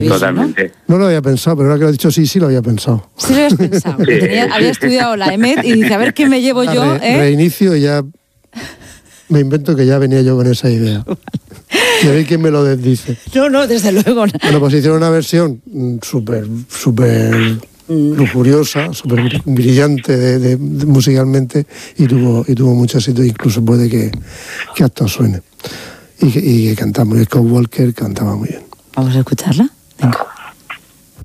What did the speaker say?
Totalmente. No lo había pensado, pero ahora que lo he dicho sí lo había pensado. Sí lo habías pensado. Sí. Había estudiado la EMET y dice, a ver qué me llevo yo. Reinicio y ya me invento que ya venía yo con esa idea. Y a ver quién me lo desdice. No, desde luego. Bueno, pues hicieron una versión súper lujuriosa, súper brillante de musicalmente y tuvo mucho éxito, incluso puede que hasta suene. Y que cantamos, y Scott Walker cantaba muy bien. Vamos a escucharla. Venga.